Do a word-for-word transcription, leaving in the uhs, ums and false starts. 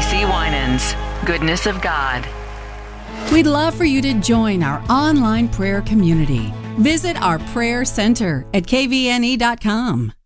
C. Winans, Goodness of God. We'd love for you to join our online prayer community. Visit our prayer center at k v n e dot com.